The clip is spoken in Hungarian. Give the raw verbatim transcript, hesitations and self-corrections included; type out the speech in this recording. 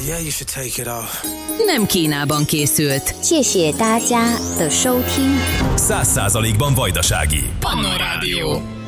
Yeah, you should take it off. Nem Kínában készült. 谢谢大家的收听。 Száz százalékban vajdasági. Pannon Rádió.